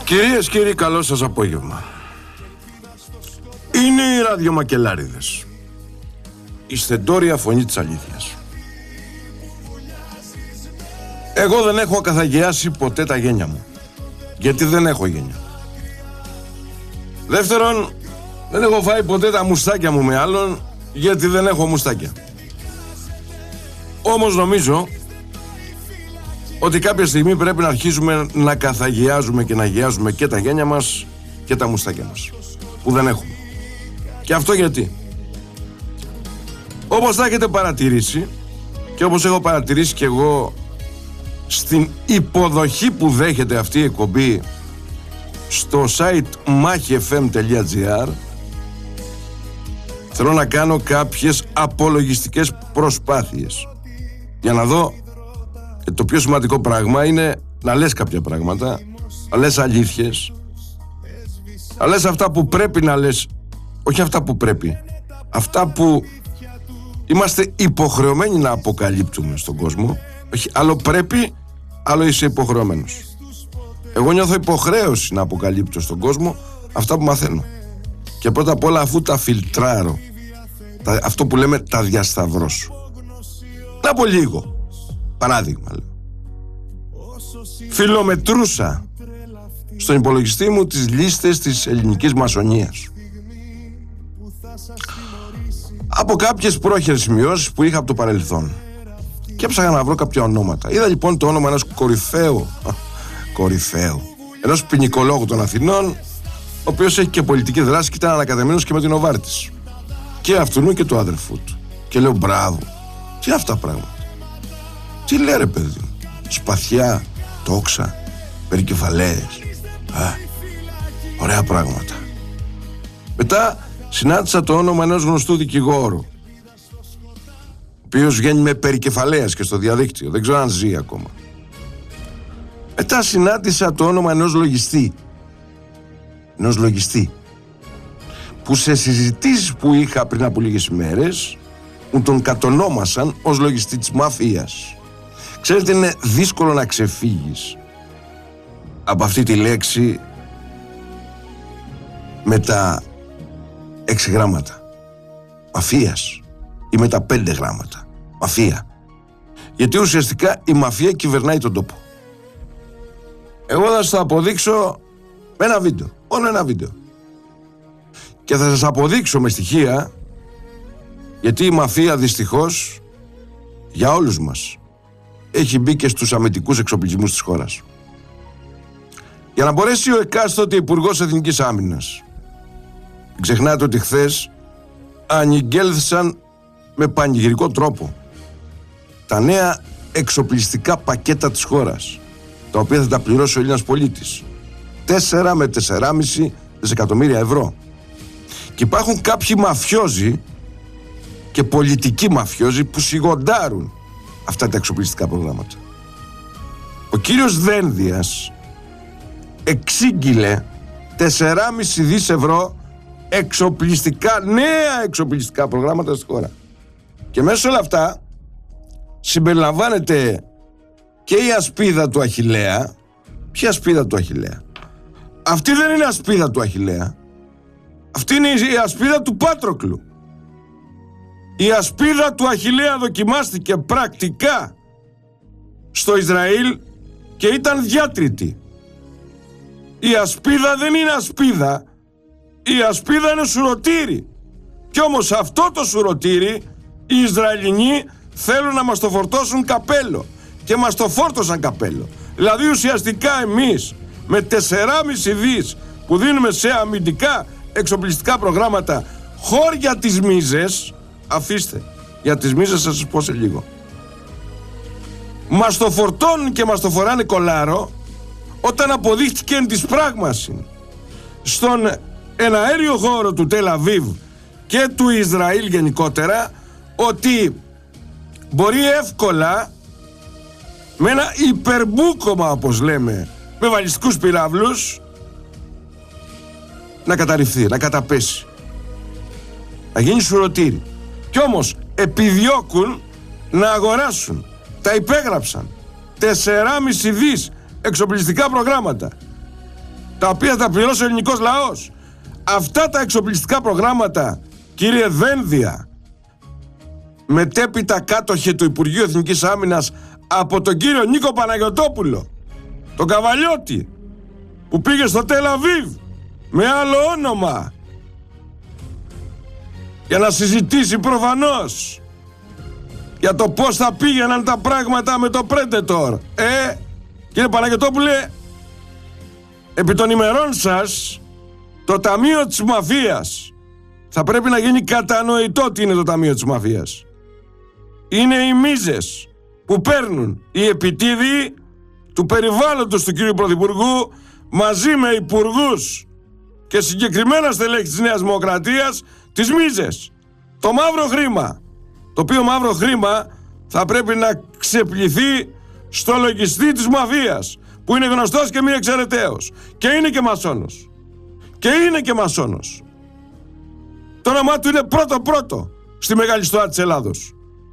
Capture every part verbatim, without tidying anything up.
Κυρίες και κύριοι, καλό σας απόγευμα. Είναι οι ραδιομακελάριδες, η στεντόρια φωνή της αλήθειας. Εγώ δεν έχω ακαθαγιάσει ποτέ τα γένια μου, γιατί δεν έχω γένια. Δεύτερον, δεν έχω φάει ποτέ τα μουστάκια μου με άλλον, γιατί δεν έχω μουστάκια. Όμως νομίζω ότι κάποια στιγμή πρέπει να αρχίσουμε να καθαγιάζουμε και να αγιάζουμε και τα γένια μας και τα μουστάκια μας, που δεν έχουμε. Και αυτό γιατί? Όπως θα έχετε παρατηρήσει και όπως έχω παρατηρήσει και εγώ στην υποδοχή που δέχεται αυτή η εκπομπή στο site μάχη εφ εμ τελεία τζι άρ, θέλω να κάνω κάποιες απολογιστικές προσπάθειες για να δω. Το πιο σημαντικό πράγμα είναι να λες κάποια πράγματα, να λες αλήθειες, να λες αυτά που πρέπει να λες, όχι αυτά που πρέπει, αυτά που είμαστε υποχρεωμένοι να αποκαλύπτουμε στον κόσμο. Όχι, άλλο πρέπει, άλλο είσαι υποχρεωμένος. Εγώ νιώθω υποχρέωση να αποκαλύπτω στον κόσμο αυτά που μαθαίνω. Και πρώτα απ' όλα, αφού τα φιλτράρω, τα, αυτό που λέμε τα διασταυρώσω. Να πω λίγο. Παράδειγμα, λέω. Φιλομετρούσα στον υπολογιστή μου τις λίστες της ελληνικής μασονίας από κάποιες πρόχειρες σημειώσεις που είχα από το παρελθόν και έψαχα να βρω κάποια ονόματα. Είδα λοιπόν το όνομα ενός κορυφαίου κορυφαίου ενός ποινικολόγου των Αθηνών, ο οποίος έχει και πολιτική δράση και ήταν ανακατεμένος και με την Οβάρτης και αυτού και του αδερφού του. Και λέω μπράβο, τι είναι αυτά τα πράγματα? Τι λέει ρε παιδί μου? Σπαθιά, τόξα, περικεφαλαίες, Α, ωραία πράγματα. Μετά συνάντησα το όνομα ενός γνωστού δικηγόρου, ο οποίος βγαίνει με περικεφαλαίες και στο διαδίκτυο, δεν ξέρω αν ζει ακόμα. Μετά συνάντησα το όνομα ενός λογιστή, ενός λογιστή, που σε συζητήσεις που είχα πριν από λίγες ημέρες μου τον κατονόμασαν ως λογιστή της μαφίας. Ξέρετε, είναι δύσκολο να ξεφύγεις από αυτή τη λέξη με τα έξι γράμματα μαφίας ή με τα πέντε γράμματα μαφία, γιατί ουσιαστικά η μαφία κυβερνάει τον τόπο. Εγώ θα σας το αποδείξω με ένα βίντεο, μόνο ένα βίντεο, και θα σας αποδείξω με στοιχεία, γιατί η μαφία δυστυχώς για όλους μας έχει μπει και στους αμυντικούς εξοπλισμούς της χώρας. Για να μπορέσει ο εκάστοτε Υπουργός Εθνικής Άμυνας, ξεχνάτε ότι χθες ανηγγέλθησαν με πανηγυρικό τρόπο τα νέα εξοπλιστικά πακέτα της χώρας, τα οποία θα τα πληρώσει ο Έλληνας πολίτης, τέσσερα με τεσσεράμισι δισεκατομμύρια ευρώ. Και υπάρχουν κάποιοι μαφιόζοι και πολιτικοί μαφιόζοι που σιγοντάρουν αυτά τα εξοπλιστικά προγράμματα. Ο κύριος Δένδιας εξήγηλε τεσσεράμισι δις ευρώ εξοπλιστικά, νέα εξοπλιστικά προγράμματα στη χώρα. Και μέσα σε όλα αυτά συμπεριλαμβάνεται και η ασπίδα του Αχιλλέα. Ποια ασπίδα του Αχιλλέα? Αυτή δεν είναι ασπίδα του Αχιλλέα. Αυτή είναι η ασπίδα του Πάτροκλου. Η ασπίδα του Αχιλλέα δοκιμάστηκε πρακτικά στο Ισραήλ και ήταν διάτρητη. Η ασπίδα δεν είναι ασπίδα, η ασπίδα είναι σουρωτήρι. Κι όμως αυτό το σουρωτήρι οι Ισραηλινοί θέλουν να μας το φορτώσουν καπέλο και μας το φόρτωσαν καπέλο. Δηλαδή ουσιαστικά εμείς με τεσσεράμισι δις που δίνουμε σε αμυντικά εξοπλιστικά προγράμματα χώρια τις μίζες, αφήστε, για τις μίζες θα σας πω σε λίγο, μας το φορτώνουν και μας το φοράνε κολάρο, όταν αποδείχτηκε εν της πράγμαση στον εναέριο χώρο του Τελ Αβίβ και του Ισραήλ γενικότερα ότι μπορεί εύκολα με ένα υπερμπούκομα, όπως λέμε, με βαλιστικούς πυράβλους να καταρριφθεί, να καταπέσει, να γίνει σουρωτήρι. Κι όμως επιδιώκουν να αγοράσουν, τα υπέγραψαν, τεσσεράμισι δις εξοπλιστικά προγράμματα τα οποία θα πληρώσει ο ελληνικός λαός. Αυτά τα εξοπλιστικά προγράμματα, κύριε Δένδια, μετέπειτα κάτοχε του Υπουργείου Εθνικής Άμυνας από τον κύριο Νίκο Παναγιωτόπουλο, τον Καβαλιώτη, που πήγε στο Τελ Αβίβ με άλλο όνομα για να συζητήσει προφανώς για το πώς θα πήγαιναν τα πράγματα με το Predator. Ε, κύριε Παναγιωτόπουλε, επί των ημερών σας το Ταμείο της Μαφίας θα πρέπει να γίνει κατανοητό τι είναι το Ταμείο της Μαφίας. Είναι οι μίζες που παίρνουν οι επιτίδιοι του περιβάλλοντος του κύριου Πρωθυπουργού μαζί με υπουργούς και συγκεκριμένα στελέχη της Νέας Δημοκρατίας τις μίζες. Το μαύρο χρήμα, το οποίο μαύρο χρήμα θα πρέπει να ξεπληθεί στο λογιστή της μαφίας, που είναι γνωστός και μη εξαιρεταίος και είναι και μασόνος και είναι και μασόνος. Το όνομά του είναι πρώτο πρώτο στη μεγάλη ιστορία της Ελλάδος.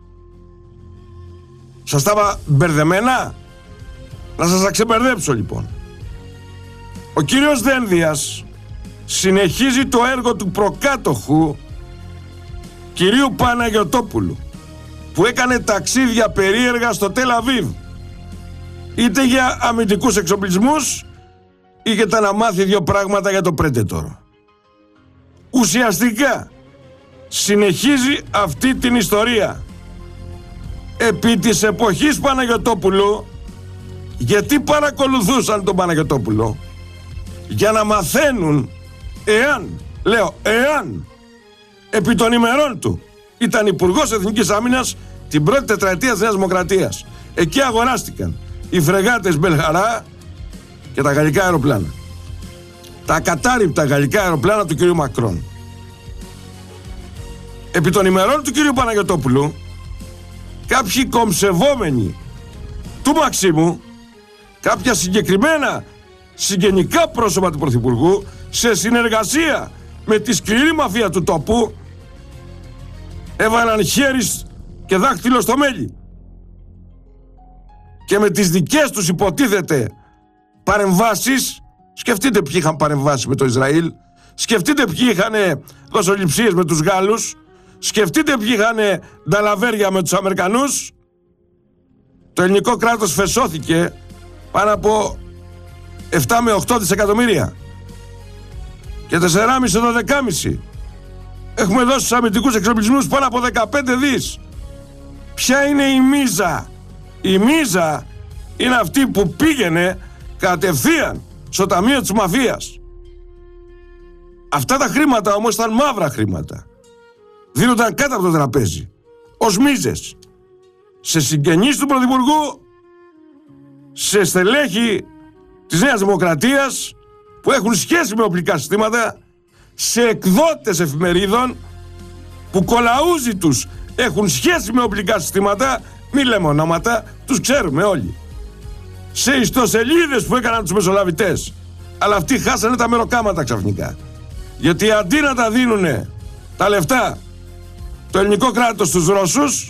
Σας τα είπα μπερδεμένα? Να σας τα ξεμπερδέψω λοιπόν. Ο κύριος Δένδιας συνεχίζει το έργο του προκάτοχου κυρίου Παναγιωτόπουλου, που έκανε ταξίδια περίεργα στο Τελ Αβίβ, είτε για αμυντικούς εξοπλισμούς είτε να μάθει δύο πράγματα για το Predator. Ουσιαστικά συνεχίζει αυτή την ιστορία. Επί της εποχής Παναγιωτόπουλου, γιατί παρακολουθούσαν τον Παναγιωτόπουλο? Για να μαθαίνουν εάν, λέω εάν, επί των ημερών του ήταν υπουργός Εθνικής Άμυνας την πρώτη τετραετία της Νέας Δημοκρατίας. Εκεί αγοράστηκαν οι φρεγάτες Μπελχαρά και τα γαλλικά αεροπλάνα. Τα ακατάρρυπτα γαλλικά αεροπλάνα του κυρίου Μακρόν. Επί των ημερών του κυρίου Παναγιωτόπουλου, κάποιοι κομψευόμενοι του Μαξίμου, κάποια συγκεκριμένα συγγενικά πρόσωπα του Πρωθυπουργού, σε συνεργασία με τη σκληρή μαφία του τόπου, έβαλαν χέρι και δάχτυλο στο μέλι και με τις δικές τους υποτίθεται παρεμβάσεις. Σκεφτείτε ποιοι είχαν παρεμβάσει με το Ισραήλ, σκεφτείτε ποιοι είχαν δοσοληψίες με τους Γάλλους, σκεφτείτε ποιοι είχαν νταλαβέρια με τους Αμερικανούς. Το ελληνικό κράτος φεσώθηκε πάνω από επτά με οκτώ δισεκατομμύρια και τέσσερα κόμμα πέντε με δώδεκα κόμμα πέντε. Έχουμε δώσει στους αμυντικούς εξοπλισμούς πάνω από δεκαπέντε δις. Ποια είναι η μίζα? Η μίζα είναι αυτή που πήγαινε κατευθείαν στο Ταμείο της Μαφίας. Αυτά τα χρήματα όμως ήταν μαύρα χρήματα. Δίνονταν κάτω από το τραπέζι ως μίζες σε συγγενείς του Πρωθυπουργού, σε στελέχη της Νέας Δημοκρατίας που έχουν σχέση με οπλικά συστήματα, σε εκδότες εφημερίδων που κολαούζοι τους έχουν σχέση με οπλικά συστήματα, μη λέμε ονόματα, τους ξέρουμε όλοι, σε ιστοσελίδες που έκαναν τους μεσολαβητές. Αλλά αυτοί χάσανε τα μεροκάματα ξαφνικά, γιατί αντί να τα δίνουνε τα λεφτά το ελληνικό κράτος στους Ρώσους,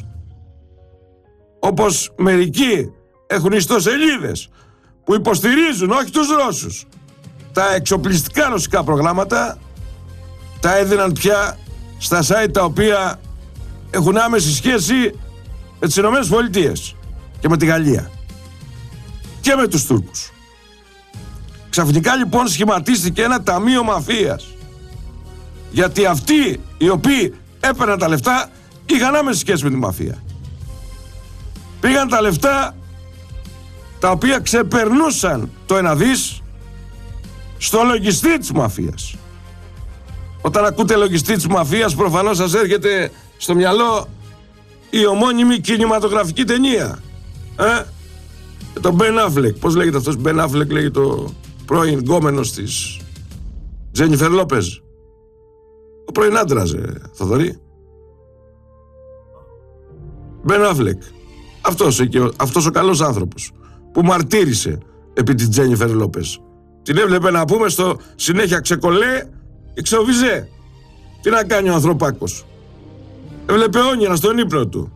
όπως μερικοί έχουν ιστοσελίδες που υποστηρίζουν όχι τους Ρώσους, τα εξοπλιστικά ρωσικά προγράμματα, τα έδιναν πια στα site τα οποία έχουν άμεση σχέση με τις Ηνωμένες Πολιτείες και με τη Γαλλία και με τους Τούρκους. Ξαφνικά λοιπόν σχηματίστηκε ένα ταμείο μαφίας, γιατί αυτοί οι οποίοι έπαιρναν τα λεφτά είχαν άμεση σχέση με τη μαφία. Πήγαν τα λεφτά τα οποία ξεπερνούσαν το ένα δις στο λογιστή της μαφίας. Όταν ακούτε λογιστή της μαφίας, προφανώς σας έρχεται στο μυαλό η ομώνυμη κινηματογραφική ταινία. Ε? Το Μπεν Αφλεκ. Πώς λέγεται αυτός? Μπεν Αφλεκ λέγεται το πρώην γκόμενος της Τζένιφερ Λόπεζ. Ο πρώην άντρας, ε, Θοδωρή. Μπεν Αφλεκ. Αυτός, αυτός ο καλός άνθρωπος που μαρτύρησε επί της Τζένιφερ Λόπεζ. Την έβλεπε, να πούμε, στο συνέχεια ξεκολέ και ξεοβιζέ. Τι να κάνει ο ανθρωπάκος? Έβλεπε όνειρα στον ύπνο του.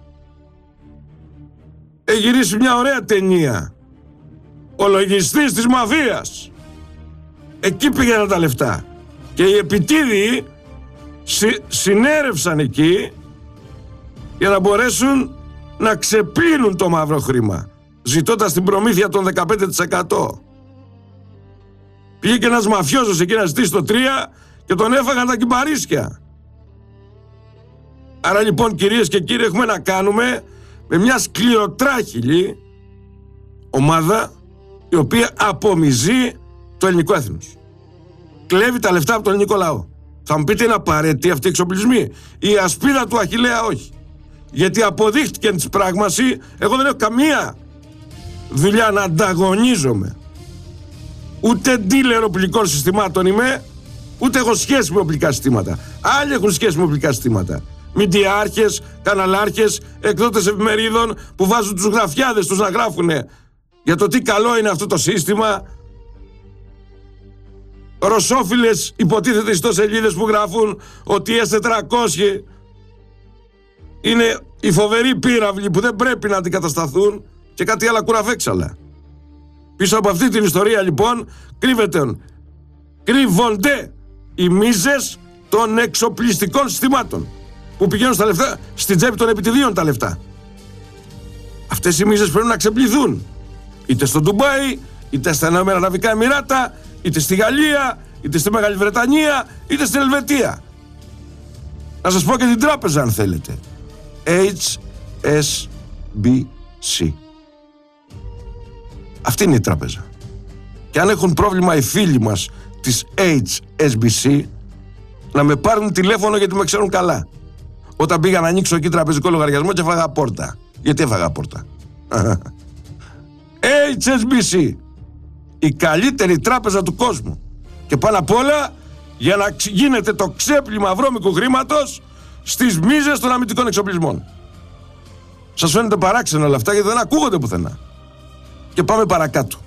Έχει γυρίσει μια ωραία ταινία. Ο λογιστής της μαφίας. Εκεί πήγαιναν τα λεφτά. Και οι επιτίδιοι συ, συνέρευσαν εκεί για να μπορέσουν να ξεπλύνουν το μαύρο χρήμα, ζητώντας την προμήθεια των δεκαπέντε τοις εκατό. Πήγε και ένας μαφιόζος εκεί να ζητήσει το τρία και τον έφαγαν τα κυμπαρίσκια. Άρα λοιπόν, κυρίες και κύριοι, έχουμε να κάνουμε με μια σκληροτράχηλη ομάδα η οποία απομυζεί το ελληνικό έθνος. Κλέβει τα λεφτά από τον ελληνικό λαό. Θα μου πείτε, είναι απαραίτητοι αυτοί οι εξοπλισμοί? Η ασπίδα του Αχιλλέα όχι. Γιατί αποδείχτηκε της πράγμαση, εγώ δεν έχω καμία δουλειά να ανταγωνίζομαι. Ούτε ντύλερ οπλικών συστημάτων είμαι, ούτε έχω σχέση με οπλικά συστήματα. Άλλοι έχουν σχέση με οπλικά συστήματα. Μηντιάρχες, καναλάρχες, εκδότες εφημερίδων που βάζουν τους γραφιάδες τους να γράφουνε για το τι καλό είναι αυτό το σύστημα. Ρωσόφιλες υποτίθεται ιστοσελίδες που γράφουν ότι η ες τετρακόσια είναι οι φοβεροί πύραυλοι που δεν πρέπει να αντικατασταθούν και κάτι άλλα κουραφέξαλα. Πίσω από αυτή την ιστορία λοιπόν κρύβεται, κρύβονται οι μίζες των εξοπλιστικών συστημάτων που πηγαίνουν στα λεφτά, στην τσέπη των επιτιδίων τα λεφτά. Αυτές οι μίζες πρέπει να ξεπληθούν, είτε στο Ντουμπάι, είτε στα Ηνωμένα Αραβικά Εμιράτα, είτε στη Γαλλία, είτε στη Μεγάλη Βρετανία, είτε στην Ελβετία. Να σας πω και την τράπεζα αν θέλετε. έιτς ες μπι σι. Αυτή είναι η τράπεζα. Και αν έχουν πρόβλημα οι φίλοι μας της έιτς ες μπι σι, να με πάρουν τηλέφωνο γιατί με ξέρουν καλά. Όταν πήγα να ανοίξω εκεί τραπεζικό λογαριασμό και έφαγα πόρτα. Γιατί έφαγα πόρτα? έιτς ες μπι σι, η καλύτερη τράπεζα του κόσμου. Και πάνω απ' όλα για να γίνεται το ξέπλυμα βρώμικου χρήματος στις μίζες των αμυντικών εξοπλισμών. Σας φαίνεται παράξενο όλα αυτά γιατί δεν ακούγονται πουθενά. Και πάμε παρακάτω.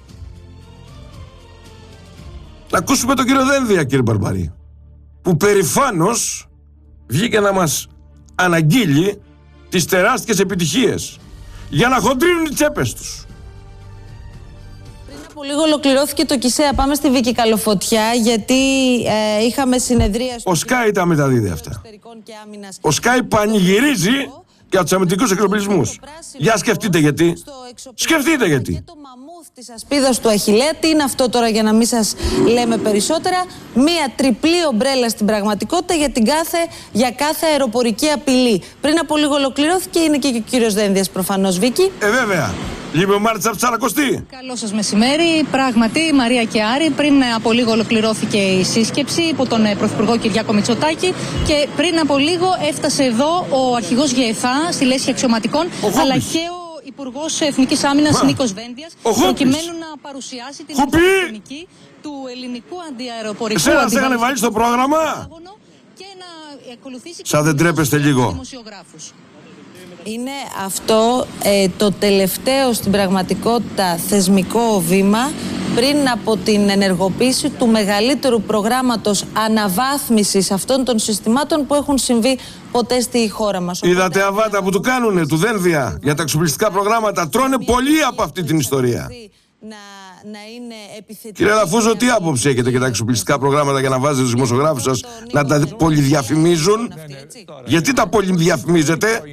Να ακούσουμε τον κύριο Δένδια, κύριε Μπαρμπαρή, που περηφάνως βγήκε να μας αναγγείλει τις τεράστιες επιτυχίες για να χοντρίνουν οι τσέπες τους. Πριν από λίγο ολοκληρώθηκε το ΚΙΣΕΑ. Πάμε στη Βίκη Καλοφωτιά, γιατί ε, είχαμε συνεδρία... Ο Σκάι τα μεταδίδει αυτά. Ο Σκάι πανηγυρίζει για τους αμυντικούς εξοπλισμούς. Για σκεφτείτε γιατί. Σκεφτείτε γιατί. Το μαμούθ της ασπίδας του Αχιλλέα. Τι είναι αυτό τώρα, για να μην σας λέμε περισσότερα? Μία τριπλή ομπρέλα στην πραγματικότητα για, την κάθε, για κάθε αεροπορική απειλή. Πριν από λίγο ολοκληρώθηκε, είναι και ο κύριος Δένδιας προφανώς, Βίκη. Ε, βέβαια. Λίγο Μάρτσα Ψαρακοστή. Καλό σας μεσημέρι. Πράγματι, Μαρία και Άρη, πριν από λίγο ολοκληρώθηκε η σύσκεψη υπό τον Πρωθυπουργό Κυριάκο Μητσοτάκη και πριν από λίγο έφτασε εδώ ο αρχηγός ΓΕΘΑ στη λέσχη αξιωματικών, αλλά και ο Υπουργός Εθνικής Άμυνας Νίκος Δένδιας, προκειμένου να παρουσιάσει την αρχιτεκτονική του ελληνικού αντιαεροπορικού αντιβαλιστικού. Εσένα σε βάλει στο πρόγραμμα και να ακολουθήσει. Σαν δεν τρέπεστε λίγο? Είναι αυτό ε, το τελευταίο στην πραγματικότητα θεσμικό βήμα πριν από την ενεργοποίηση του μεγαλύτερου προγράμματος αναβάθμισης αυτών των συστημάτων που έχουν συμβεί ποτέ στη χώρα μας. Είδατε αβάτα που του κάνουνε, του Δένδια, για τα εξοπλιστικά προγράμματα. Τρώνε πολύ από αυτή την ιστορία. Να, να είναι επιθετική. Κύριε Λαφούζο, τι άποψη έχετε για τα εξοπλιστικά προγράμματα για να βάζετε τους δημοσιογράφους σας να τα πολυδιαφημίζουν? Γιατί τα πολυδιαφημίζετε?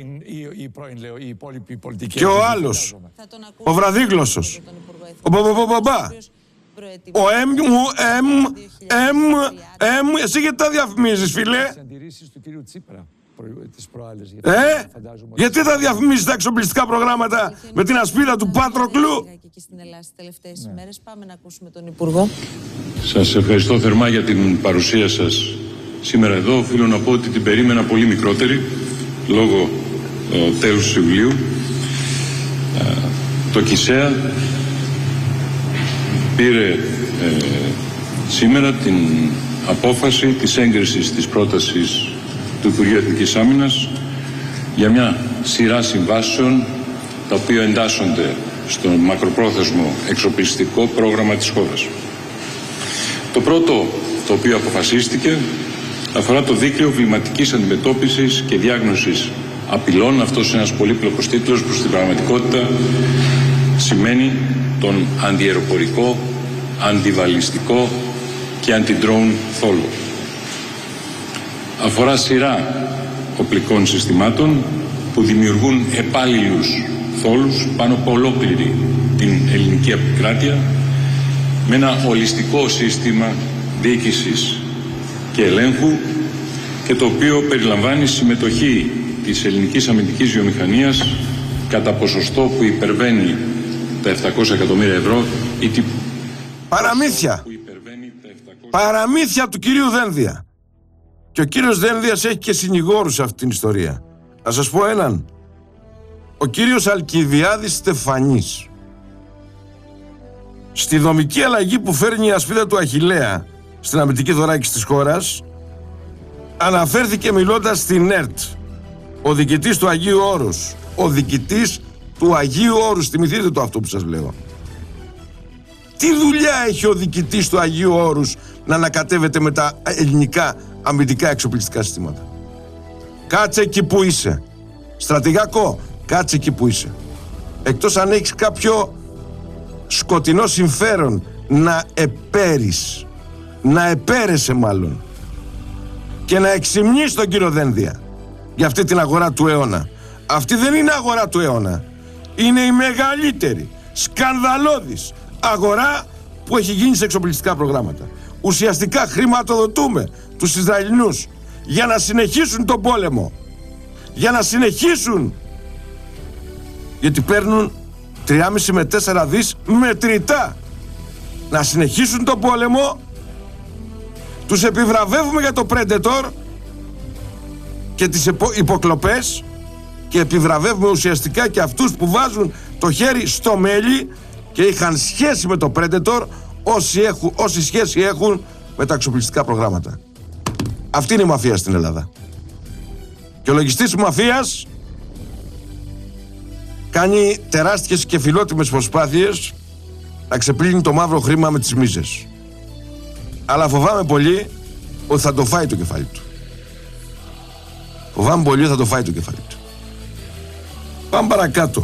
Και ο άλλος, ο βραδίγλωσσος, ο Μπαμπαμπαμπα, ο Εμ, Εμ, Εμ, Εμ, εσύ γιατί τα διαφημίζεις, φίλε? Ε, γιατί τα διαφημίζεις τα εξοπλιστικά προγράμματα με την ασπίδα του Πάτροκλου? Πάμε να ακούσουμε τον Υπουργό. Σας ευχαριστώ θερμά για την παρουσία σας σήμερα εδώ. Οφείλω να πω ότι την περίμενα πολύ μικρότερη λόγω ε, τέλους του Ιουλίου. Ε, το ΚΙΣΕΑ πήρε ε, σήμερα την απόφαση της έγκρισης της πρότασης του Υπουργείου Εθνικής Άμυνας για μια σειρά συμβάσεων τα οποία εντάσσονται στο μακροπρόθεσμο εξοπλιστικό πρόγραμμα της χώρας. Το πρώτο το οποίο αποφασίστηκε αφορά το δίκτυο κλιματικής αντιμετώπισης και διάγνωσης απειλών. Αυτός είναι ένας πολύπλοκος τίτλος που στην πραγματικότητα σημαίνει τον αντιαεροπορικό, αντιβαλιστικό και αντι-drone θόλο. Αφορά σειρά οπλικών συστημάτων που δημιουργούν επάλληλους θόλους πάνω από ολόκληρη την ελληνική επικράτεια με ένα ολιστικό σύστημα διοίκησης και ελέγχου και το οποίο περιλαμβάνει συμμετοχή της ελληνικής αμυντικής βιομηχανίας κατά ποσοστό που υπερβαίνει τα επτακόσια εκατομμύρια ευρώ ή τι... Παραμύθια! που υπερβαίνει τα επτακόσια... Παραμύθια του κυρίου Δένδια. Και ο κύριος Δένδιας έχει και συνηγόρους σε αυτήν την ιστορία. Να σας πω έναν. Ο κύριος Αλκιβιάδης Στεφανής. Στη δομική αλλαγή που φέρνει η ασπίδα του Αχιλλέα στην αμυντική θωράκιση της χώρας, αναφέρθηκε μιλώντας στην ΕΡΤ, ο διοικητής του Αγίου Όρους. Ο διοικητής του Αγίου Όρους, θυμηθείτε το αυτό που σας λέω. Τι δουλειά έχει ο διοικητής του Αγίου Όρους να ανακατεύεται με τα ελληνικά αμυντικά εξοπλιστικά συστήματα? Κάτσε εκεί που είσαι. Στρατηγάκο, κάτσε εκεί που είσαι. Εκτός αν έχεις κάποιο σκοτεινό συμφέρον να επέρεις, να επέρεσαι μάλλον, και να εξυμνείς τον κύριο Δένδια για αυτή την αγορά του αιώνα. Αυτή δεν είναι αγορά του αιώνα. Είναι η μεγαλύτερη, σκανδαλώδης αγορά που έχει γίνει σε εξοπλιστικά προγράμματα. Ουσιαστικά χρηματοδοτούμε τους Ισραηλινούς για να συνεχίσουν τον πόλεμο. Για να συνεχίσουν. Γιατί παίρνουν τρία με τέσσερα δις μετρητά. Να συνεχίσουν τον πόλεμο. Τους επιβραβεύουμε για το Predator και τις υποκλοπές και επιβραβεύουμε ουσιαστικά και αυτούς που βάζουν το χέρι στο μέλι και είχαν σχέση με το Predator, όσοι, έχουν, όσοι σχέση έχουν με τα εξοπλιστικά προγράμματα. Αυτή είναι η μαφία στην Ελλάδα. Και ο λογιστής της μαφίας κάνει τεράστιες και φιλότιμες προσπάθειες να ξεπλύνει το μαύρο χρήμα με τις μίζες. Αλλά φοβάμαι πολύ ότι θα το φάει το κεφάλι του. Φοβάμαι πολύ ότι θα το φάει το κεφάλι του. Πάμε παρακάτω.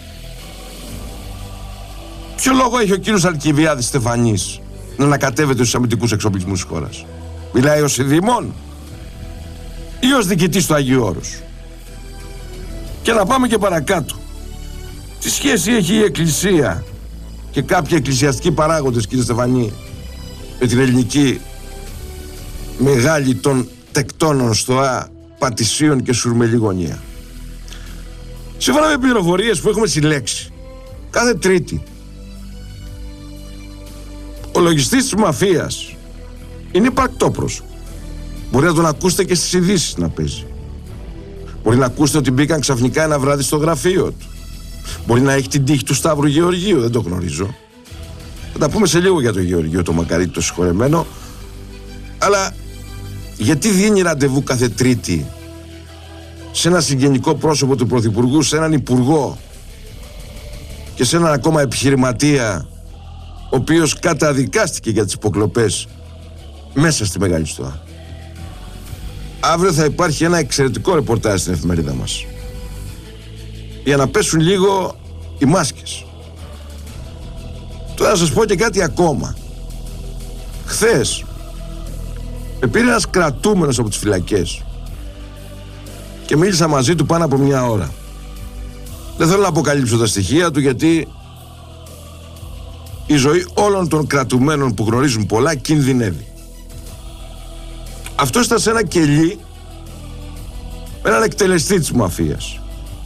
Ποιο λόγο έχει ο κύριος Αλκιβιάδης Στεφανής να ανακατεύεται στους αμυντικούς εξοπλισμούς της χώρας? Μιλάει ως ειδήμων ή ως διοικητής του Αγίου Όρους? Και να πάμε και παρακάτω. Τι σχέση έχει η Εκκλησία και κάποιοι εκκλησιαστικοί παράγοντες, κύριε Στεφανή, με την ελληνική μεγάλη των τεκτώνων στοά Πατησίων και Σουρμελή γωνία? Σύμφωνα με πληροφορίες που έχουμε συλλέξει, κάθε Τρίτη ο λογιστής της μαφίας είναι υπαρκτό πρόσωπο. Μπορεί να τον ακούσετε και στις ειδήσεις να παίζει. Μπορεί να ακούσετε ότι μπήκαν ξαφνικά ένα βράδυ στο γραφείο του. Μπορεί να έχει την τύχη του Σταύρου Γεωργίου, δεν το γνωρίζω. Θα τα πούμε σε λίγο για το Γεωργίο, το μακαρίτι το συγχωρεμένο. Αλλά γιατί δίνει ραντεβού κάθε Τρίτη σε ένα συγγενικό πρόσωπο του Πρωθυπουργού, σε έναν υπουργό και σε έναν ακόμα επιχειρηματία, ο οποίος καταδικάστηκε για τις υποκλοπές μέσα στη Μεγάλη Στοά? Αύριο θα υπάρχει ένα εξαιρετικό ρεπορτάζ στην εφημερίδα μας για να πέσουν λίγο οι μάσκες. Τώρα να σας πω και κάτι ακόμα. Χθες με πήρε ένας κρατούμενος από τις φυλακές και μίλησα μαζί του πάνω από μια ώρα. Δεν θέλω να αποκαλύψω τα στοιχεία του, γιατί η ζωή όλων των κρατουμένων που γνωρίζουν πολλά κινδυνεύει. Αυτό ήταν σε ένα κελί με έναν εκτελεστή της μαφίας.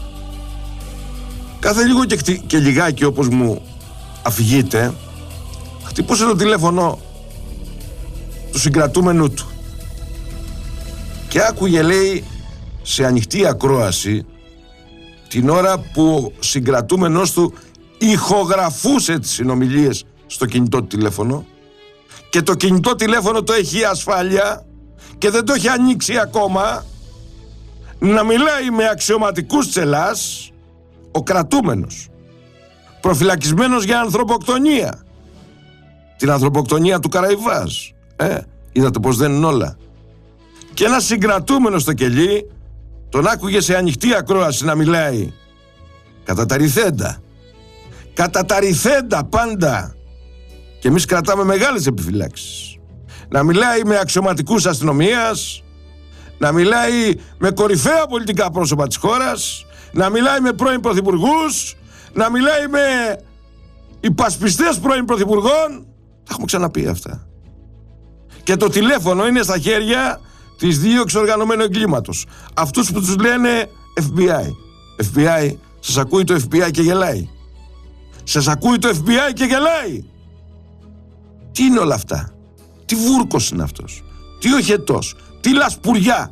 Κάθε λίγο και, και λιγάκι, όπως μου αφηγείται, χτυπούσε το τηλέφωνο του συγκρατούμενου του και άκουγε, λέει, σε ανοιχτή ακρόαση την ώρα που ο συγκρατούμενος του ηχογραφούσε τις συνομιλίες στο κινητό τηλέφωνο, και το κινητό τηλέφωνο το έχει ασφάλεια και δεν το έχει ανοίξει ακόμα, να μιλάει με αξιωματικούς τσελάς ο κρατούμενος, προφυλακισμένος για ανθρωποκτονία, την ανθρωποκτονία του Καραϊβάζ. Ε, είδατε πως δεν είναι όλα. Και ένας συγκρατούμενος στο κελί τον άκουγε σε ανοιχτή ακρόαση να μιλάει κατά τα ρηθέντα. Κατά τα ρηθέντα πάντα. Και εμείς κρατάμε μεγάλες επιφυλάξεις. να μιλάει με αξιωματικούς αστυνομίας, να μιλάει με κορυφαία πολιτικά πρόσωπα της χώρας, να μιλάει με πρώην πρωθυπουργούς, να μιλάει με υπασπιστές πρώην πρωθυπουργών. Τα έχουμε ξαναπεί αυτά. Και το τηλέφωνο είναι στα χέρια της δίωξης οργανωμένου εγκλήματος. Αυτούς που τους λένε εφ μπι άι. εφ μπι άι, σας ακούει το εφ μπι άι και γελάει. Σας ακούει το εφ μπι άι και γελάει. Τι είναι όλα αυτά? Τι βούρκος είναι αυτός? Τι οχετός? Τι λασπουριά?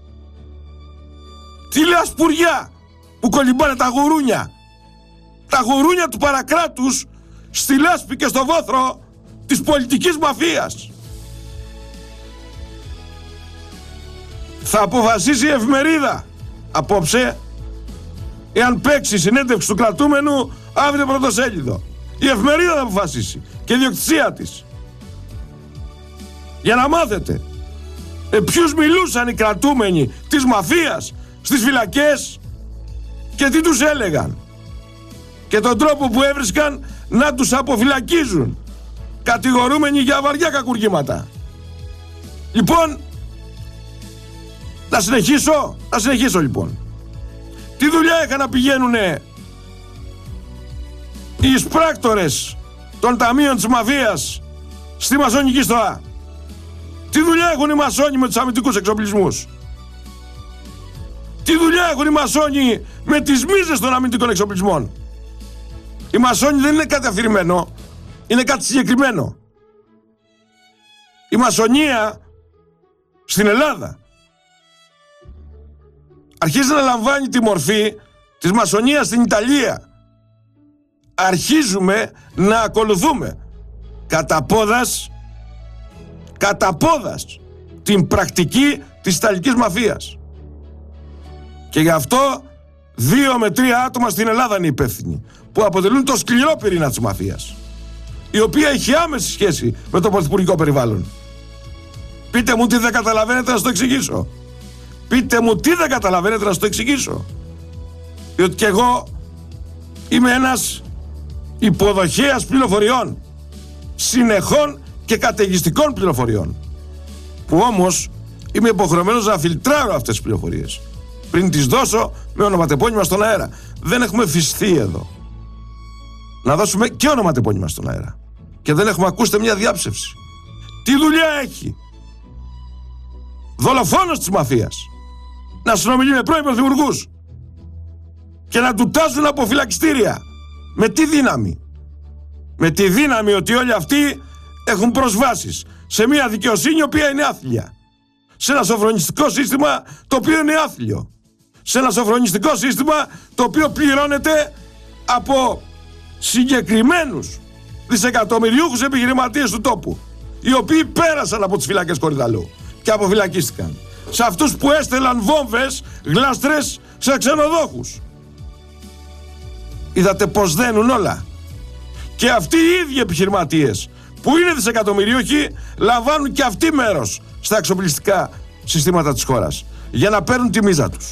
Τι λασπουριά που κολυμπάνε τα γουρούνια? Τα γουρούνια του παρακράτους στη λάσπη και στο βόθρο της πολιτικής μαφίας. Θα αποφασίσει η εφημερίδα απόψε εάν παίξει συνέντευξη του κρατούμενου αύριο πρωτοσέλιδο. Η εφημερίδα θα αποφασίσει και η ιδιοκτησία της. Για να μάθετε ε, ποιους μιλούσαν οι κρατούμενοι της μαφίας στις φυλακές και τι τους έλεγαν και τον τρόπο που έβρισκαν να τους αποφυλακίζουν κατηγορούμενοι για βαριά κακουργήματα. Λοιπόν, να συνεχίσω, να συνεχίσω λοιπόν. Τι δουλειά είχαν να πηγαίνουνε οι εισπράκτορες των ταμείων της μαφίας στη μασονική στοά? Τι δουλειά έχουν οι μασόνοι με τους αμυντικούς εξοπλισμούς? Τι δουλειά έχουν οι μασόνοι με τις μίζες των αμυντικών εξοπλισμών? Οι μασόνοι δεν είναι κάτι αφηρημένο, είναι κάτι συγκεκριμένο. Η μασονία στην Ελλάδα αρχίζει να λαμβάνει τη μορφή της μασονίας στην Ιταλία. Αρχίζουμε να ακολουθούμε κατά πόδας, κατά πόδας την πρακτική της Ιταλικής μαφίας. Και γι' αυτό δύο με τρία άτομα στην Ελλάδα είναι υπεύθυνοι, που αποτελούν το σκληρό πυρήνα της μαφίας, η οποία έχει άμεση σχέση με το πρωθυπουργικό περιβάλλον. Πείτε μου τι δεν καταλαβαίνετε να σας το εξηγήσω. Πείτε μου τι δεν καταλαβαίνετε να σας το εξηγήσω. Διότι και εγώ είμαι ένας υποδοχέας πληροφοριών, συνεχών και καταιγιστικών πληροφοριών, που όμως είμαι υποχρεωμένος να φιλτράρω αυτές τις πληροφορίες πριν τις δώσω με ονοματεπώνυμα στον αέρα. Δεν έχουμε φυστεί εδώ να δώσουμε και ονοματεπώνυμα στον αέρα και δεν έχουμε ακούσει μια διάψευση. Τι δουλειά έχει δολοφόνος της μαφίας να συνομιλεί με πρώην πρωθυπουργούς και να του τάζουν από φυλακιστήρια? Με τι δύναμη? Με τη δύναμη ότι όλοι αυτοί έχουν προσβάσεις σε μια δικαιοσύνη η οποία είναι άθλια, σε ένα σοφρονιστικό σύστημα το οποίο είναι άθλιο, σε ένα σοφρονιστικό σύστημα το οποίο πληρώνεται από συγκεκριμένους δισεκατομμυριούχους επιχειρηματίες του τόπου, οι οποίοι πέρασαν από τις φυλακές Κορυδαλού και αποφυλακίστηκαν. Σε αυτούς που έστελαν βόμβες, γλάστρες σε ξενοδόχους. Είδατε πως δένουν όλα. Και αυτοί οι ίδιοι επιχειρηματίες που είναι δισεκατομμυριούχοι λαμβάνουν και αυτοί μέρος στα εξοπλιστικά συστήματα της χώρας για να παίρνουν τη μίζα τους.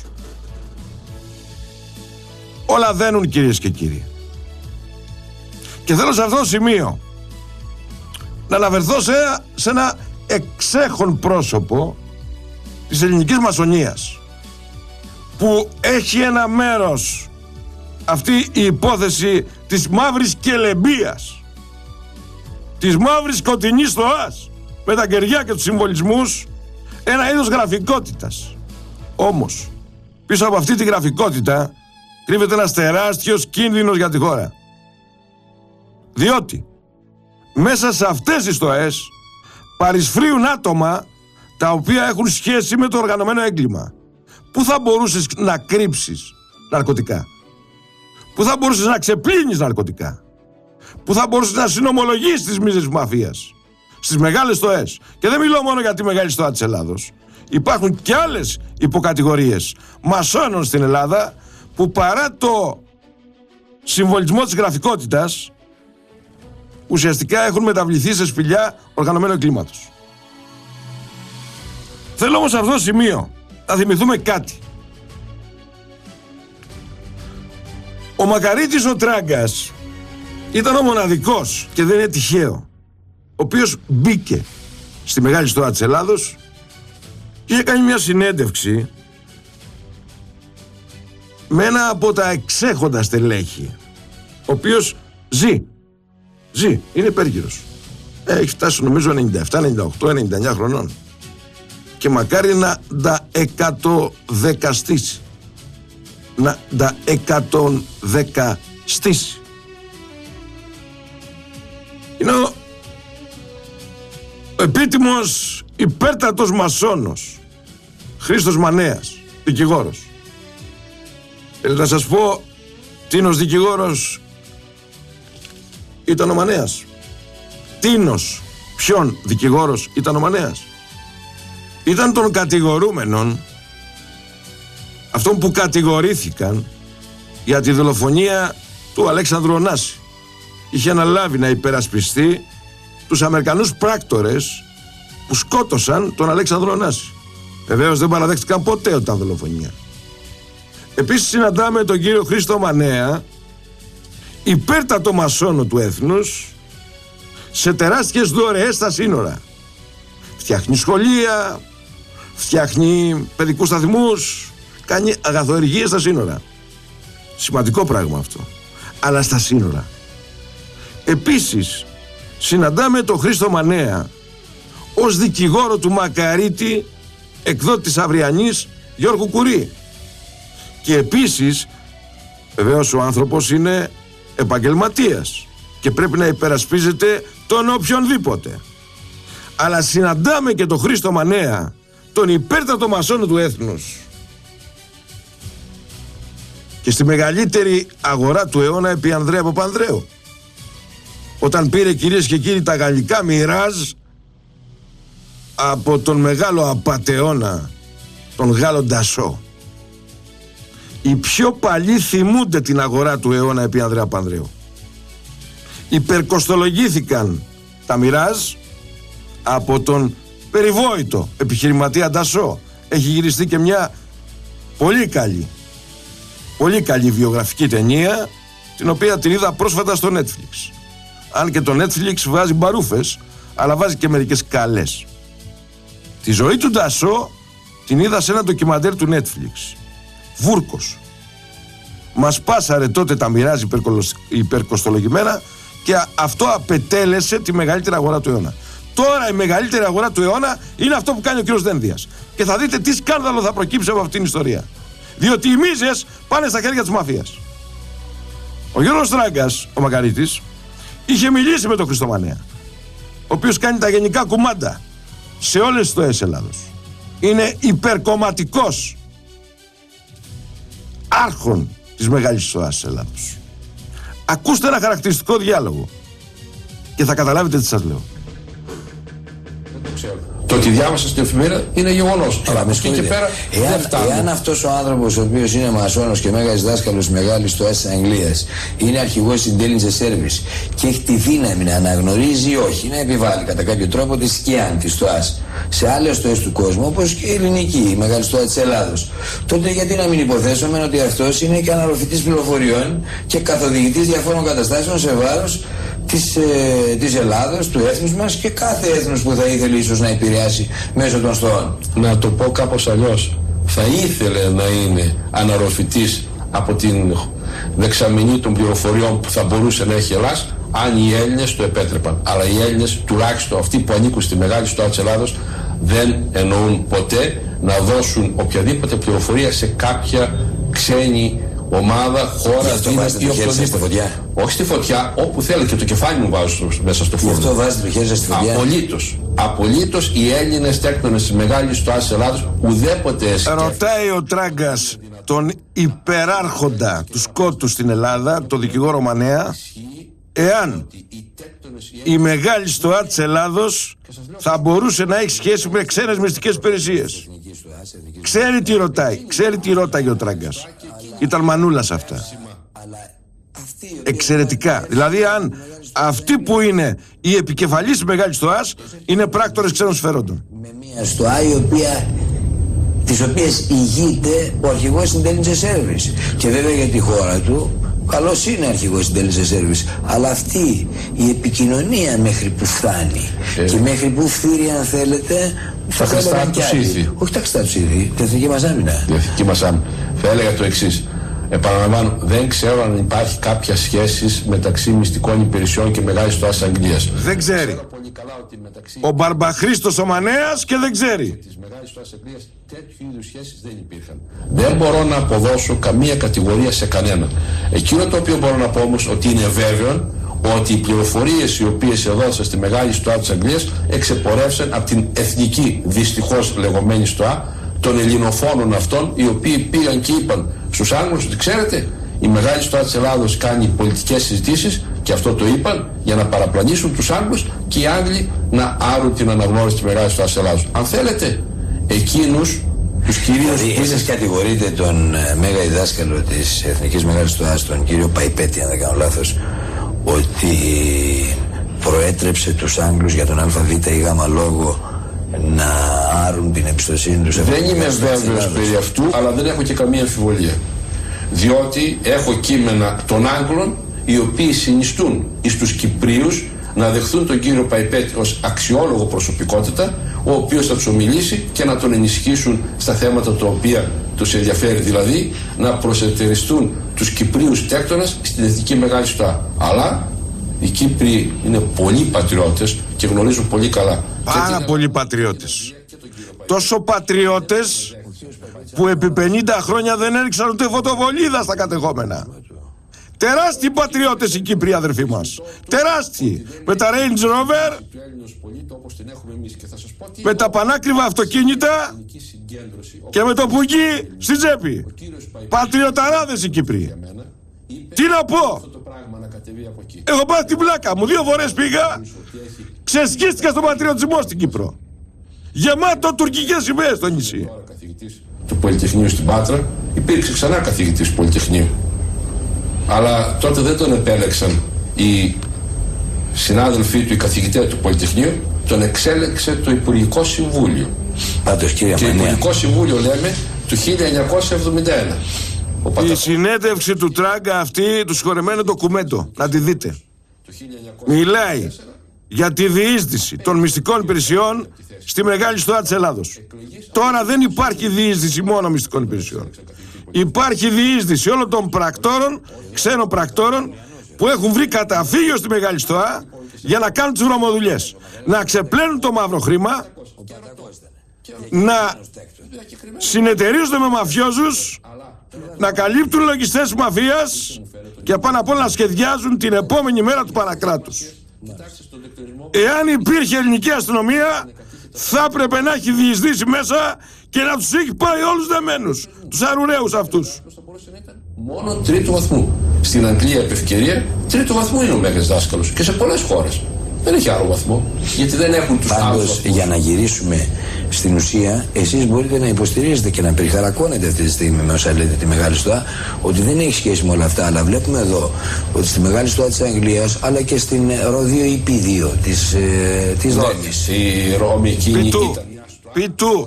Όλα δένουν, κυρίες και κύριοι. Και θέλω σε αυτό το σημείο να αναφερθώ σε, σε ένα εξέχον πρόσωπο της ελληνικής μασονίας, που έχει ένα μέρος αυτή η υπόθεση της μαύρης κελεμπίας, της μαύρης σκοτεινής στοάς με τα κεριά και τους συμβολισμούς, ένα είδος γραφικότητας. Όμως πίσω από αυτή τη γραφικότητα κρύβεται ένας τεράστιος κίνδυνος για τη χώρα, διότι μέσα σε αυτές τις στοές παρισφρίουν άτομα τα οποία έχουν σχέση με το οργανωμένο έγκλημα. Πού θα μπορούσες να κρύψεις ναρκωτικά? Πού θα μπορούσες να ξεπλύνεις ναρκωτικά? Πού θα μπορούσες να συνομολογήσεις τις μίζες της μαφίας? Στις μεγάλες στοές. Και δεν μιλώ μόνο για τη μεγάλη στοά της Ελλάδος. Υπάρχουν και άλλες υποκατηγορίες μασόνων στην Ελλάδα που παρά το συμβολισμό της γραφικότητας ουσιαστικά έχουν μεταβληθεί σε σπηλιά οργανωμένου εγκλήματος. Θέλω όμως σε αυτό το σημείο να θυμηθούμε κάτι. Ο Μακαρίτης ο Τράγκας ήταν ο μοναδικός, και δεν είναι τυχαίο, ο οποίος μπήκε στη Μεγάλη Στοά της Ελλάδος και είχε κάνει μια συνέντευξη με ένα από τα εξέχοντα στελέχη, ο οποίος ζει, ζει, είναι υπέργυρος. Ε, έχει φτάσει νομίζω ενενήντα επτά, ενενήντα οκτώ, ενενήντα εννιά χρονών και μακάρι να τα εκατοδεκαστήσει, να τα εκατοδεκαστήσει. Είναι ο επίτιμος υπέρτατος μασόνος Χρήστος Μανέας, δικηγόρος. Θέλετε να σας πω τίνος δικηγόρος ήταν ο Μανέας? Τίνος ποιον δικηγόρος ήταν ο Μανέας? Ήταν των κατηγορούμενων, αυτών που κατηγορήθηκαν για τη δολοφονία του Αλέξανδρου Ωνάση. Είχε αναλάβει να υπερασπιστεί τους Αμερικανούς πράκτορες που σκότωσαν τον Αλέξανδρο Ωνάση. Βεβαίως δεν παραδέχτηκαν ποτέ ότι ήταν δολοφονία. Επίσης συναντάμε τον κύριο Χρήστο Μανέα, υπέρτατο μασόνο του έθνους, σε τεράστιες δωρεές στα σύνορα. Φτιάχνει σχολεία, φτιάχνει παιδικούς σταθμούς, κάνει αγαθοεργίες στα σύνορα. Σημαντικό πράγμα αυτό. Αλλά στα σύνορα. Επίσης συναντάμε τον Χρήστο Μανέα ως δικηγόρο του Μακαρίτη, εκδότη της Αυριανής Γιώργου Κουρί. Και επίσης βεβαίως ο άνθρωπος είναι επαγγελματίας και πρέπει να υπερασπίζεται τον οποιονδήποτε. Αλλά συναντάμε και τον Χρήστο Μανέα, τον υπέρτατο μασόνο του έθνους, και στη μεγαλύτερη αγορά του αιώνα επί Ανδρέα Παπανδρέου, όταν πήρε, κυρίες και κύριοι, τα γαλλικά μοιράζ από τον μεγάλο απατεώνα, τον Γάλλο Ντασό. Οι πιο παλιοί θυμούνται την αγορά του αιώνα επί Ανδρέα Παπανδρέου. Υπερκοστολογήθηκαν τα μοιράζ από τον περιβόητο επιχειρηματία Ντασό. Έχει γυριστεί και μια πολύ καλή, πολύ καλή βιογραφική ταινία, την οποία την είδα πρόσφατα στο Netflix. Αν και το Netflix βάζει μπαρούφες, αλλά βάζει και μερικές καλές. Τη ζωή του Ντασό την είδα σε ένα ντοκιμαντέρ του Netflix. Βούρκος. Μας πάσαρε τότε τα μοιράζ υπερκοστολογημένα και αυτό απετέλεσε τη μεγαλύτερη αγορά του αιώνα. Τώρα η μεγαλύτερη αγορά του αιώνα είναι αυτό που κάνει ο κύριος Δένδιας. Και θα δείτε τι σκάνδαλο θα προκύψει από αυτήν την ιστορία. Διότι οι μίζες πάνε στα χέρια της μαφίας. Ο Γιώργος Τράγκας, ο Μακαρίτης, είχε μιλήσει με τον Χρήστο Μανέα, ο οποίος κάνει τα γενικά κουμάντα σε όλες τις στοές Ελλάδος. Είναι υπερκομματικός άρχον της μεγάλης στοάς της Ελλάδος. Ακούστε ένα χαρακτηριστικό διάλογο και θα καταλάβετε τι σας λέω. Το ότι διάβασα στην εφημερίδα είναι γεγονός. Αλλά από εκεί και πέρα εάν, δεν φτάνει. Εάν αυτός ο άνθρωπος, ο οποίος είναι μασόνος και μέγας δάσκαλος μεγάλης στοάς της Αγγλίας, είναι αρχηγός intelligence service και έχει τη δύναμη να αναγνωρίζει ή όχι, να επιβάλλει κατά κάποιο τρόπο τη σκιάν της στοάς σε άλλες στοές του κόσμου, όπως και η ελληνική, η μεγάλη στοά της Ελλάδος, τότε γιατί να μην υποθέσουμε ότι αυτός είναι και αναρροφητής πληροφοριών και καθοδηγητής διαφόρων καταστάσεων σε βάρος της, ε, της Ελλάδος, του έθνους μας και κάθε έθνος που θα ήθελε ίσως να επηρεάσει μέσω των στοών. Να το πω κάπως αλλιώς. Θα ήθελε να είναι αναρροφητής από την δεξαμενή των πληροφοριών που θα μπορούσε να έχει η Ελλάς, αν οι Έλληνες το επέτρεπαν. Αλλά οι Έλληνες, τουλάχιστον αυτοί που ανήκουν στη μεγάλη στοά της Ελλάδος, δεν εννοούν ποτέ να δώσουν οποιαδήποτε πληροφορία σε κάποια ξένη ομάδα, χώρα, δύναμη ή οποιοδήποτε. Όχι στη φωτιά, όπου θέλει, και το κεφάλι μου βάζω μέσα στο φούρνο. Γι' αυτό βάζετε το χέρι σας στη φωτιά. Απολύτως. Απολύτως οι Έλληνες τέκτονες της μεγάλης στοάς της Ελλάδος ουδέποτε σκέφτηκαν. Ρωτάει ο Τράγκας τον υπεράρχοντα του σκότου στην Ελλάδα, τον δικηγόρο Μανέα, εάν η μεγάλη στοά της Ελλάδος θα μπορούσε να έχει σχέση με ξένες μυστικές υπηρεσίες. Ξέρει τι ρωτάει, ξέρει τι ρώταγε ο Τράγκας. Ήταν μανούλας αυτά. Εξαιρετικά. Δηλαδή αν αυτοί που είναι οι επικεφαλής της μεγάλης στοάς είναι πράκτορες ξένων συμφερόντων. Με μια στοά η οποία, της οποίας ηγείται ο αρχηγός intelligence service. Και βέβαια για τη χώρα του Καλώς είναι αρχηγός intelligence service, αλλά αυτή η επικοινωνία μέχρι που φτάνει ε, και μέχρι που φτύρει, αν θέλετε, τα χρηστά του ήθη. Όχι τα χρηστά του ήθη, την εθνική μας άμυνα. Την εθνική μας άμυνα. Θα έλεγα το εξής. Επαναλαμβάνω, δεν ξέρω αν υπάρχει κάποια σχέση μεταξύ μυστικών υπηρεσιών και μεγάλης τοάς Αγγλίας. Δεν ξέρει. Ο Μπαρμπαχρήστος ο Μανέας και δεν ξέρει. Της μεγάλης τοάς Αγγλίας τέτοιου είδους σχέσεις δεν υπήρχαν. Δεν μπορώ να αποδώσω καμία κατηγορία σε κανένα. Εκείνο το οποίο μπορώ να πω όμως ότι είναι βέβαιο ότι οι πληροφορίες οι οποίες εδόθησαν στη μεγάλη στοά της Αγγλίας εξεπορεύσαν από την εθνική δυστυχώς λεγόμενη στοά των ελληνοφώνων αυτών, οι οποίοι πήγαν και είπαν στους Άγγλους ότι ξέρετε, η μεγάλη στοά της Ελλάδος κάνει πολιτικές συζητήσεις, και αυτό το είπαν για να παραπλανήσουν τους Άγγλους και οι Άγγλοι να άρουν την αναγνώριση της μεγάλης στοάς της Ελλάδος. Αν θέλετε, εκείνους τους κυρίους... Δηλαδή, εσείς κατηγορείτε τον ε, μέγα διδάσκαλο της Εθνικής Μεγάλης Στοάς, τον κύριο Παϊπέτη, αν δεν κάνω λάθος, ότι προέτρεψε τους Άγγλους για τον ΑΒ ή Γ λόγο να άρουν την εμπιστοσύνη τους. Δεν είμαι βέβαιος περί αυτού, αλλά δεν έχω και καμία αμφιβολία. Διότι έχω κείμενα των Άγγλων, οι οποίοι συνιστούν εις τους Κυπρίους να δεχθούν τον κύριο Παϊπέτη ως αξιόλογο προσωπικότητα, ο οποίος θα τους ομιλήσει και να τον ενισχύσουν στα θέματα τα οποία τους ενδιαφέρει, δηλαδή να προσετεριστούν τους Κυπρίους τέκτονες στην εθνική μεγάλη στοά. Αλλά οι Κύπριοι είναι πολλοί πατριώτες και γνωρίζουν πολύ καλά. Πάρα πολλοί πατριώτες. Τόσο πατριώτες που επί πενήντα χρόνια δεν έριξαν ούτε φωτοβολίδα στα κατεχόμενα. Τεράστιοι πατριώτες οι Κύπροι αδερφοί μας. Τεράστιοι. Με τα Range Rover, με τα πανάκριβα αυτοκίνητα και με το πουγγί στην τσέπη. Πατριωταράδες οι Κύπροι. Τι να πω. Έχω πάει την πλάκα μου. Δύο φορές πήγα. Ξεσκίστηκα στον πατριωτισμό στην Κύπρο. Γεμάτο τουρκικές σημαίες στο νησί. Του Πολυτεχνείου στην Πάτρα υπήρξε ξανά καθηγητής του Πολυτεχνείου. Αλλά τότε δεν τον επέλεξαν οι συνάδελφοί του, οι καθηγητές του Πολυτεχνείου, τον εξέλεξε το Υπουργικό Συμβούλιο. Πάντως, κύριε και Μανέα, Υπουργικό Συμβούλιο λέμε του χίλια εννιακόσια εβδομήντα ένα. Η πατα... συνέντευξη του Τράγκα αυτή, του συγχωρεμένου ντοκουμέντο, να τη δείτε. Μιλάει για τη διείσδυση των μυστικών υπηρεσιών στη μεγάλη στοά της Ελλάδος. Τώρα δεν υπάρχει διείσδυση μόνο μυστικών υπηρεσιών. Υπάρχει διείσδυση όλων των πρακτόρων, ξένων πρακτόρων, που έχουν βρει καταφύγιο στη μεγάλη στοά για να κάνουν τις βρωμοδουλειές. Να ξεπλένουν το μαύρο χρήμα, να συνεταιρίζονται με μαφιόζους, να καλύπτουν λογιστές μαφίας και πάνω απ' όλα να σχεδιάζουν την επόμενη μέρα του παρακράτους. Εάν υπήρχε ελληνική αστυνομία, θα έπρεπε να έχει διεισδύσει μέσα και να τους έχει πάει όλους δεμένους, τους αρουραίους αυτούς. Μόνο τρίτου βαθμού. Στην Αγγλία, επ' ευκαιρία, τρίτου βαθμού είναι ο μέγας δάσκαλος και σε πολλές χώρες. Δεν έχει άλλο βαθμό. Γιατί δεν έχουν τους άλλους. Πάντως, για να γυρίσουμε στην ουσία, εσείς μπορείτε να υποστηρίζετε και να περιχαρακώνετε αυτή τη στιγμή με όσα λέτε τη μεγάλη στοά, ότι δεν έχει σχέση με όλα αυτά. Αλλά βλέπουμε εδώ ότι στη μεγάλη στοά της Αγγλίας, αλλά και στην Ρο δύο ή Πι δύο της, ε, της Ρώμης. Η Ρώμη εκείνη ήταν. Πιτού.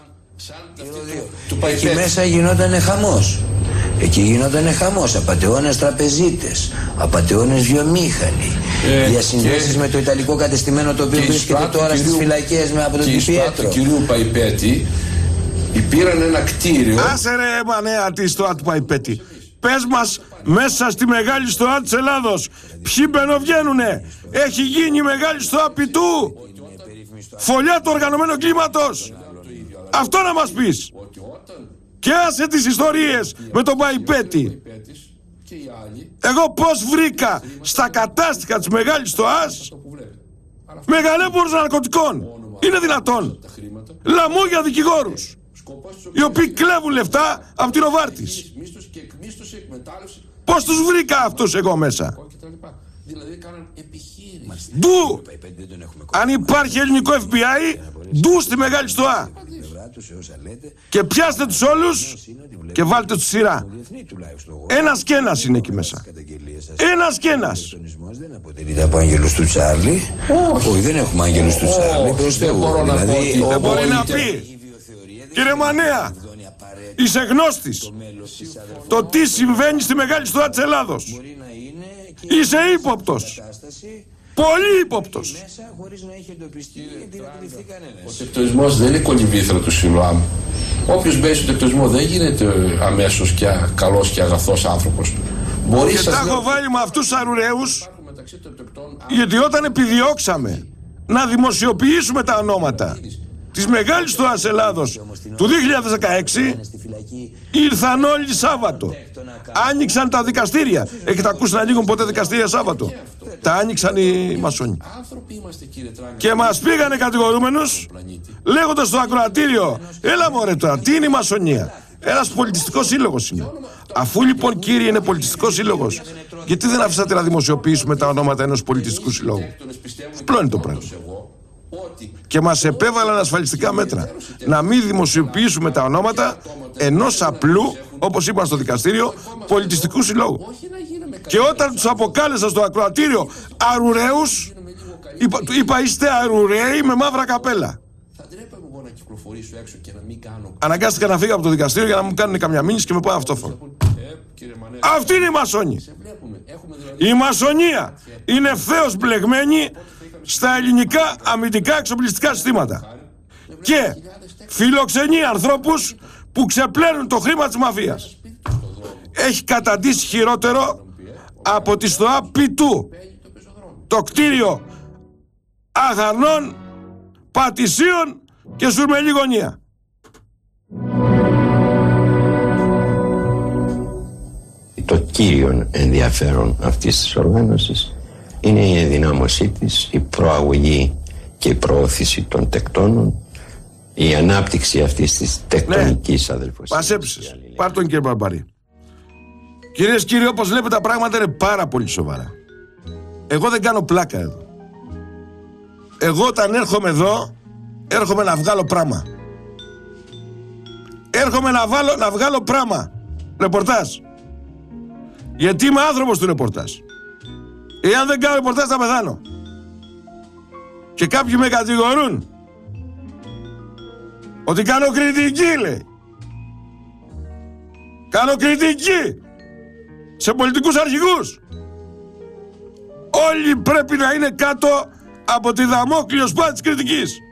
Εκεί μέσα γινόταν χαμός. Εκεί γινόταν χαμός. Απατεώνες τραπεζίτες, απατεώνες βιομήχανοι, ε, διασυνδέσεις και... με το ιταλικό κατεστημένο το οποίο βρίσκεται τώρα κυρίου... στις φυλακές με από τον Τιπιέτρο. Και κυρίου Παϊπέτη πήραν ένα κτίριο. Άσε ρε Μανέα τη στοά του Παϊπέτη. Πες μας μέσα στη μεγάλη στοά της Ελλάδος ποιοι μπαινοβγαίνουνε. Έχει γίνει η μεγάλη στοά Πιτού. Φωλιά του οργανωμένου κλίματος. Αυτό να μας πεις. Και άσε τις ιστορίες με τον Παϊπέτη. Εγώ πως βρήκα στα κατάστιχα της μεγάλης στοάς μεγαλέμπορους ναρκωτικών. Είναι δυνατόν. Λαμόγια δικηγόρους, οι οποίοι κλέβουν λεφτά από την Οβάρτης. Πώς τους βρήκα αυτούς εγώ μέσα. Ντου. Αν υπάρχει ελληνικό Εφ Μπι Άι, ντου στη μεγάλη στοά. Και πιάστε τους όλους και βάλτε τους σειρά. Ένας και ένας είναι εκεί μέσα. Ένας και ένας. Δεν αποτελείται από άγγελους του Τσάρλι. Όχι, δεν έχουμε άγγελους του Τσάρλι. Δεν μπορεί να πει. Κύριε Μανέα, Είσαι γνώστης. Το τι συμβαίνει στη Μεγάλη Στοά της Ελλάδος. Είσαι ύποπτος. Πολύ ύποπτος. Ο τεκτονισμός δεν είναι κολυμβήθρα του Σιλουάμ. Όποιος μπαίνει στο τεκτονισμό δεν γίνεται αμέσως και καλός και αγαθός άνθρωπος. Μπορεί και τα έχω βάλει με αυτούς τους αρουραίους, γιατί όταν επιδιώξαμε να δημοσιοποιήσουμε τα ονόματα της Μεγάλης Στοάς Ελλάδος του δύο χιλιάδες δεκαέξι, ήρθαν όλοι Σάββατο. Άνοιξαν τα δικαστήρια. Έχετε ακούσει να ανοίγουν ποτέ δικαστήρια Σάββατο? Τα άνοιξαν οι μασόνοι. Και μας πήγανε κατηγορούμενους λέγοντας στο ακροατήριο, έλα μωρέ τώρα, τι είναι η μασονία? Ένας πολιτιστικός σύλλογος είναι. Αφού λοιπόν, κύριε, είναι πολιτιστικός σύλλογος, γιατί δεν αφήσατε να δημοσιοποιήσουμε τα ονόματα ενός πολιτιστικού συλλόγου? Απλό είναι το πράγμα. Και μας επέβαλαν ασφαλιστικά μέτρα να μην δημοσιοποιήσουμε τα ονόματα ενός απλού, όπως είπαν στο δικαστήριο, πολιτιστικού συλλόγου. Και όταν τους αποκάλεσα στο ακροατήριο αρουραίους, είπα, είπα είστε αρουραίοι με μαύρα καπέλα. Αναγκάστηκα να φύγω από το δικαστήριο για να μου κάνουν καμιά μήνυση και με πάω αυτόφορο. Αυτή είναι η μασόνη. Η μασονία είναι ευθέως μπλεγμένη στα ελληνικά αμυντικά εξοπλιστικά συστήματα και φιλοξενεί ανθρώπους που ξεπλένουν το χρήμα της μαφίας. Έχει καταντήσει χειρότερο από τη Στοά Πιτού, το κτίριο αγαρνών, πατησίων και σουρμελή γωνία. Το κύριο ενδιαφέρον αυτής της οργάνωσης είναι η ενδυνάμωσή της, η προαγωγή και η προώθηση των τεκτώνων, η ανάπτυξη αυτής της τεκτονικής, ναι, αδελφοσύνης. Μας έψησες. Πάρ' τον, κύριε Μπαρμπαρή. Κυρίες και κύριοι, όπως βλέπετε τα πράγματα είναι πάρα πολύ σοβαρά. Εγώ δεν κάνω πλάκα εδώ. Εγώ όταν έρχομαι εδώ, έρχομαι να βγάλω πράμα. Έρχομαι να, βάλω, να βγάλω πράμα. Ρεπορτάζ. Γιατί είμαι άνθρωπος του ρεπορτάζ. Εάν δεν κάνω ρεπορτάζ θα πεθάνω. Και κάποιοι με κατηγορούν ότι κάνω κριτική, λέει. Κάνω κριτική σε πολιτικούς αρχηγούς. Όλοι πρέπει να είναι κάτω από τη δαμόκλειο σπάθη της κριτικής.